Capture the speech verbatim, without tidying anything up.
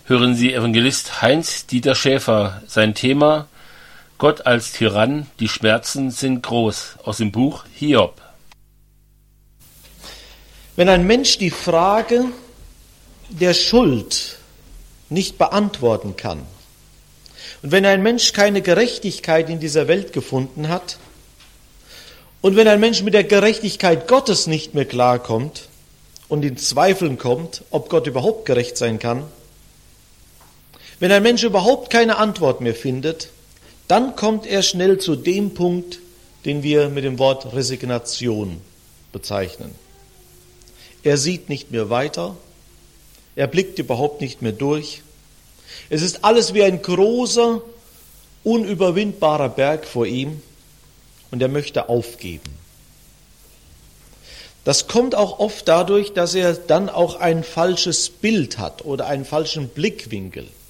hören Sie Evangelist Heinz-Dieter Schäfer, sein Thema Gott als Tyrann, die Schmerzen sind groß, aus dem Buch Hiob. Wenn ein Mensch die Frage der Schuld nicht beantworten kann und wenn ein Mensch keine Gerechtigkeit in dieser Welt gefunden hat und wenn ein Mensch mit der Gerechtigkeit Gottes nicht mehr klarkommt und in Zweifeln kommt, ob Gott überhaupt gerecht sein kann, wenn ein Mensch überhaupt keine Antwort mehr findet, dann kommt er schnell zu dem Punkt, den wir mit dem Wort Resignation bezeichnen. Er sieht nicht mehr weiter, er blickt überhaupt nicht mehr durch. Es ist alles wie ein großer, unüberwindbarer Berg vor ihm und er möchte aufgeben. Das kommt auch oft dadurch, dass er dann auch ein falsches Bild hat oder einen falschen Blickwinkel.